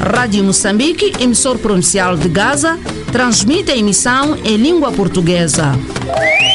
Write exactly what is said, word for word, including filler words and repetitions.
Rádio Moçambique, emissor provincial de Gaza, transmite a emissão em língua portuguesa.